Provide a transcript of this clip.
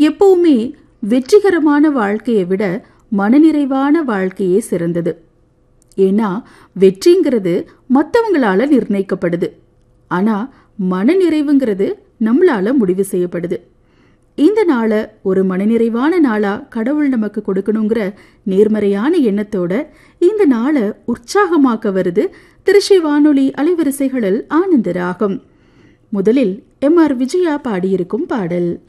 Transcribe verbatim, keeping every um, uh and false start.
எப்பவுமே வெற்றிகரமான வாழ்க்கையை விட மனநிறைவான வாழ்க்கையே சிறந்தது. ஏன்னா வெற்றிங்கிறது மற்றவங்களால நிர்ணயிக்கப்படுது, ஆனா மனநிறைவுங்கிறது நம்மளால முடிவு செய்யப்படுது. இந்த நாளை ஒரு மனநிறைவான நாளா கடவுள் நமக்கு கொடுக்கணுங்கிற நேர்மறையான எண்ணத்தோட இந்த நாளை உற்சாகமாக்க வருது திருச்சி வானொலி அலைவரிசைகளில் ஆனந்த ராகம். முதலில் எம் ஆர் விஜயா பாடியிருக்கும் பாடல்.